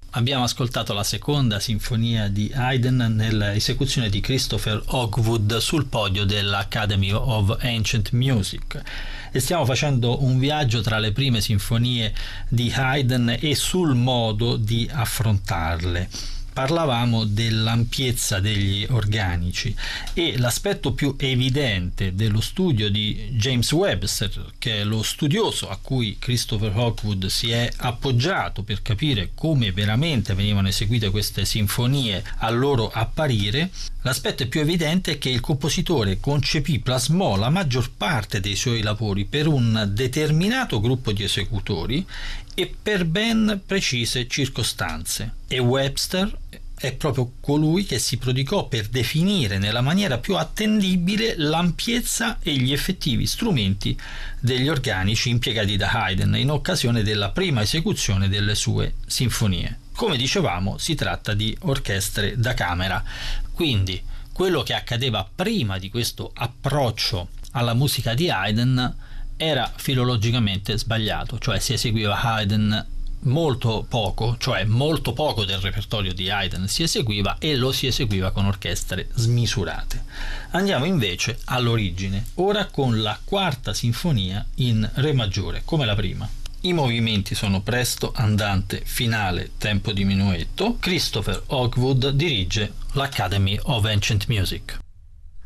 Abbiamo ascoltato la seconda sinfonia di Haydn nell'esecuzione di Christopher Hogwood sul podio dell'Academy of Ancient Music e stiamo facendo un viaggio tra le prime sinfonie di Haydn e sul modo di affrontarle. Parlavamo dell'ampiezza degli organici e l'aspetto più evidente dello studio di James Webster, che è lo studioso a cui Christopher Hogwood si è appoggiato per capire come veramente venivano eseguite queste sinfonie al loro apparire, l'aspetto più evidente è che il compositore plasmò la maggior parte dei suoi lavori per un determinato gruppo di esecutori e per ben precise circostanze, e Webster è proprio colui che si prodigò per definire nella maniera più attendibile l'ampiezza e gli effettivi strumenti degli organici impiegati da Haydn in occasione della prima esecuzione delle sue sinfonie. Come dicevamo, si tratta di orchestre da camera, quindi quello che accadeva prima di questo approccio alla musica di Haydn era filologicamente sbagliato, cioè si eseguiva Haydn molto poco, cioè molto poco del repertorio di Haydn si eseguiva e lo si eseguiva con orchestre smisurate. Andiamo invece all'origine, ora con la quarta sinfonia in re maggiore, come la prima. I movimenti sono presto, andante, finale, tempo di minuetto. Christopher Hogwood dirige l'Academy of Ancient Music.